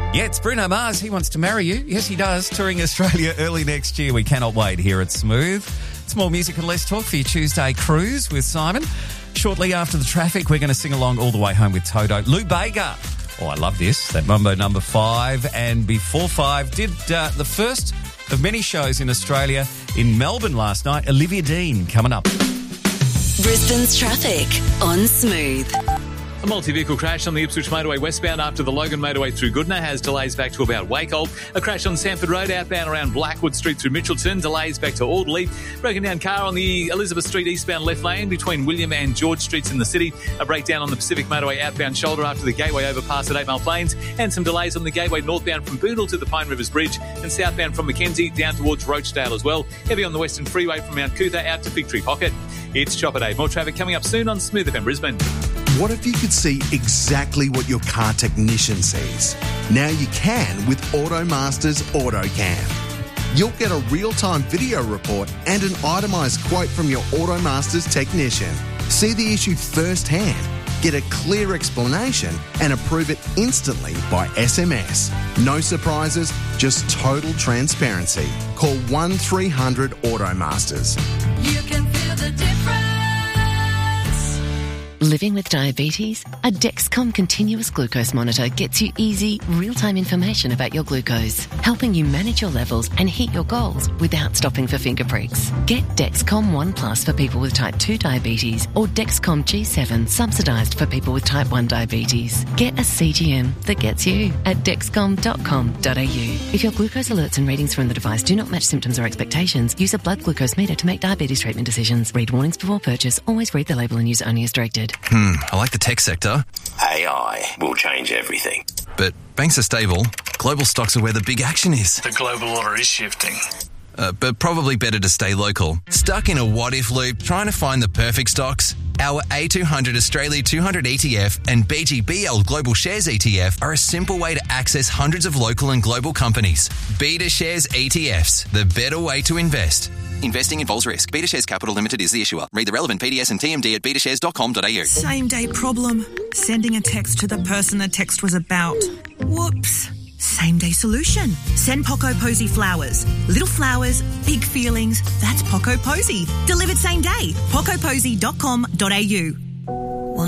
Yeah, it's Bruno Mars. He wants to marry you. Yes, he does. Touring Australia early next year. We cannot wait here at Smooth. It's more music and less talk for your Tuesday cruise with Simon. Shortly after the traffic, we're going to sing along all the way home with Toto. Lou Bega. Oh, I love this. That Mambo number 5. And before 5, did the first of many shows in Australia in Melbourne last night. Olivia Dean coming up. Brisbane's traffic on Smooth. A multi-vehicle crash on the Ipswich Motorway westbound after the Logan Motorway through Goodna has delays back to about Wakehold. A crash on Sanford Road outbound around Blackwood Street through Mitchelton. Delays back to Audley. Broken down car on the Elizabeth Street eastbound left lane between William and George Streets in the city. A breakdown on the Pacific Motorway outbound shoulder after the Gateway overpass at 8 Mile Plains. And some delays on the Gateway northbound from Boondall to the Pine Rivers Bridge and southbound from Mackenzie down towards Roachdale as well. Heavy on the Western Freeway from Mount Cootha out to Fig Tree Pocket. It's Chopper Day. More traffic coming up soon on Smooth FM Brisbane. What if you could see exactly what your car technician sees? Now you can with AutoMaster's AutoCam. You'll get a real-time video report and an itemised quote from your AutoMaster's technician. See the issue firsthand, get a clear explanation and approve it instantly by SMS. No surprises, just total transparency. Call 1300 AutoMasters. You can feel the difference. Living with diabetes? A Dexcom continuous glucose monitor gets you easy, real-time information about your glucose, helping you manage your levels and hit your goals without stopping for finger pricks. Get Dexcom One Plus for people with type 2 diabetes or Dexcom G7 subsidised for people with type 1 diabetes. Get a CGM that gets you at dexcom.com.au. If your glucose alerts and readings from the device do not match symptoms or expectations, use a blood glucose meter to make diabetes treatment decisions. Read warnings before purchase. Always read the label and use only as directed. I like the tech sector. AI will change everything. But banks are stable. Global stocks are where the big action is. The global order is shifting. But probably better to stay local. Stuck in a what-if loop trying to find the perfect stocks? Our A200 Australia 200 ETF and BGBL Global Shares ETF are a simple way to access hundreds of local and global companies. Beta Shares ETFs, the better way to invest. Investing involves risk. Beta Shares Capital Limited is the issuer. Read the relevant PDS and TMD at betashares.com.au. Same day problem. Sending a text to the person the text was about. Whoops. Same day solution. Send Poco Posy flowers. Little flowers, big feelings. That's Poco Posy. Delivered same day. pocoposy.com.au.